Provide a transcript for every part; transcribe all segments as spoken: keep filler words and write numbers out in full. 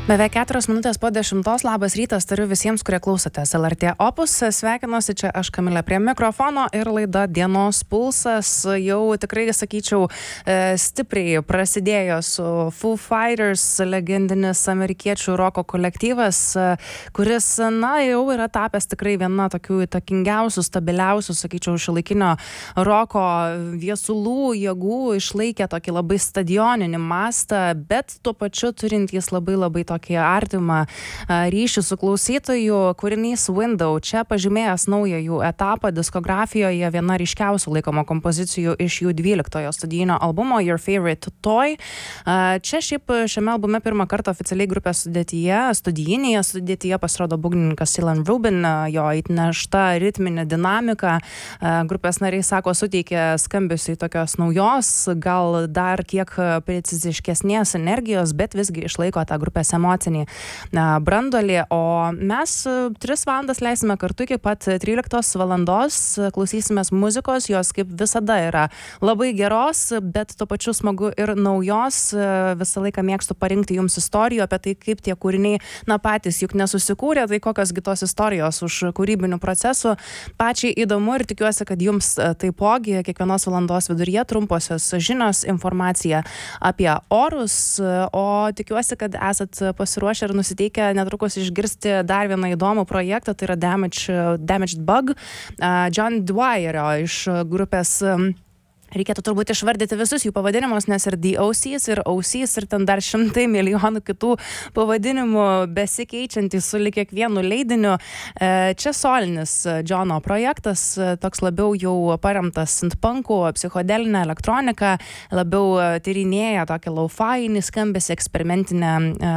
Beveik keturios minutės po dešimtos. Labas rytas, tariu visiems, kurie klausotės L R T Opus. Sveikinuosi, čia aš Kamilė prie mikrofono ir laida Dienos pulsas jau tikrai, sakyčiau, stipriai prasidėjo su Foo Fighters, legendinis amerikiečių roko kolektyvas, kuris, na, jau yra tapęs tikrai viena tokių įtakingiausių, stabiliausių, sakyčiau, šiuolaikinio roko viesulų jėgų, išlaikė tokį labai stadioninį mastą, bet tuo pačiu turintys labai labai tokį tokį artimą ryšį su klausytojų. Kūrinys Window čia pažymėjęs naują jų etapą diskografijoje, viena ryškiausių laikoma kompozicijų iš jų dvyliktojo studijinio albumo Your Favorite Toy. Čia šiaip šiame albume pirmą kartą oficialiai grupės sudėtyje, studijinėje sudėtyje pasirodo būgnininkas Ilan Rubin, jo įtnešta ritminė dinamika. Grupės nariai sako, suteikė skambesiui tokios naujos, gal dar kiek preciziškesnės energijos, bet visgi išlaiko tą grupės emocinį brandolį, o mes tris valandas leisime kartu iki pat tryliktos valandos, klausysimės muzikos, jos kaip visada yra labai geros, bet tuo pačiu smagu ir naujos. Visą laiką mėgstu parinkti jums istorijų apie tai, kaip tie kūriniai, na, patys juk nesusikūrė, tai kokios kitos istorijos už kūrybinių procesų. Pačiai įdomu ir tikiuosi, kad jums taipogi kiekvienos valandos viduryje trumposios žinios, informacija apie orus, o tikiuosi, kad esat pasiruošę ir nusiteikę netrukus išgirsti dar vieną įdomų projektą, tai yra Damage, Damaged Bug, John Dwyerio iš grupės. Reikėtų turbūt išvardyti visus jų pavadinimus, nes ir The O Cs, ir O Cs, ir ten dar šimtai milijonų kitų pavadinimų besikeičiantys su lyg kiekvienu leidiniu. Čia solinis Johno projektas, toks labiau jau paremtas synthpunku, psichodelinę elektroniką, labiau tyrinėja tokį lo-fi skambesį, eksperimentinę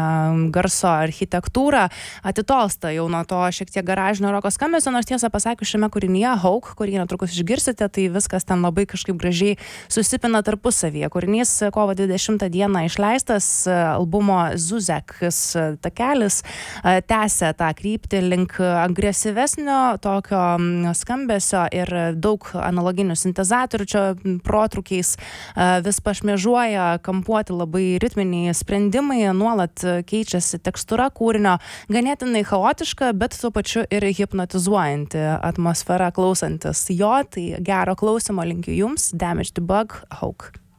garso architektūrą, atitolsta jau nuo to šiek tiek garažinio roko skambesio, nors tiesą pasakius šiame kūrinyje Hawk, kurį netrukus išgirsite, tai viskas ten labai kažkaip gražiai susipina tarpusavyje. Kūrinys kovo dvidešimtą dieną išleistas, albumo Zuzeks takelis tęsia tą kryptį link agresyvesnio tokio skambesio ir daug analoginių sintezatorių čia protrukiais vis pašmėžuoja, kampuoti labai ritminiai sprendimai, nuolat keičiasi tekstūra kūrinio, ganėtinai chaotiška, bet tuo pačiu ir hipnotizuojanti atmosfera klausantis jo, tai gero klausimo linkiu jums. Damaged Bug, Hawk.